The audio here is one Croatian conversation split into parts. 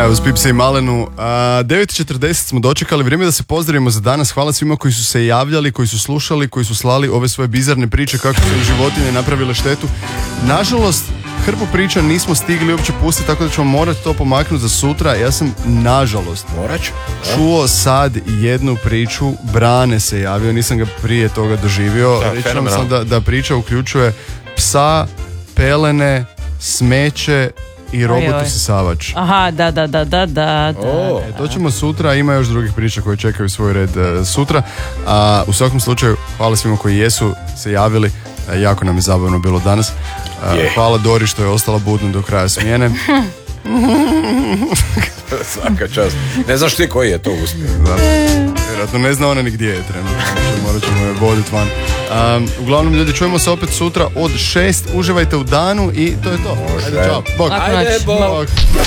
Evo, uz Pipse i Malenu. 9.40 smo dočekali, vrijeme da se pozdravimo za danas. Hvala svima koji su se javljali, koji su slušali, koji su slali ove svoje bizarne priče kako su im životinje napravile štetu. Nažalost, hrpu priča nismo stigli uopće pustiti, tako da ćemo morati to pomaknuti za sutra. Ja sam, nažalost, čuo sad jednu priču. Brane se javio, nisam ga prije toga doživio. Reći vam sam da priča uključuje psa, pelene, smeće i robot usisavač. Aha, da. To ćemo sutra, ima još drugih priča koje čekaju svoj red sutra. U svakom slučaju, hvala svima koji jesu se javili. Jako nam je zabavno bilo danas. Hvala Dori što je ostala budna do kraja smjene. Svaka čast. Ne znaš ti koji je to uspio. Vjerojatno ne zna ona ni gdje je trenutno. Morat ćemo je voditi van. Uglavnom, ljudi, čujemo se opet sutra od 6. Uživajte u danu i to je to. Ajde, čao. Bog. Ajde, bog.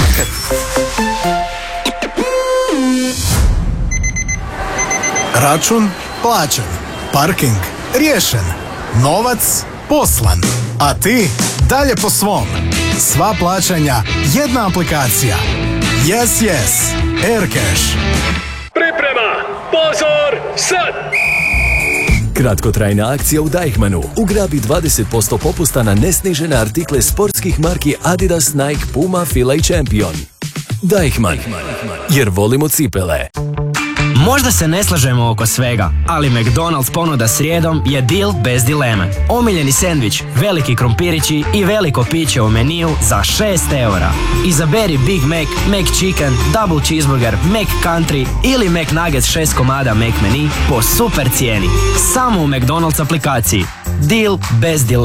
Račun plaćen. Parking riješen. Novac poslan. A ti dalje po svom. Sva plaćanja, jedna aplikacija. Yes. Aircash. Priprema! Pozor! Sad! Kratkotrajna akcija u Deichmannu. Ugrabi 20% popusta na nesnižene artikle sportskih marki Adidas, Nike, Puma, Fila i Champion. Deichmann. Jer volimo cipele. Možda se ne slažemo oko svega, ali McDonald's ponuda srijedom je deal bez dileme. Omiljeni sendvič, veliki krompirići i veliko piće u meniju za 6 eura. Izaberi Big Mac, McChicken, Double Cheeseburger, McCountry ili McNuggets 6 komada McMenu po super cijeni. Samo u McDonald's aplikaciji. Deal bez dileme.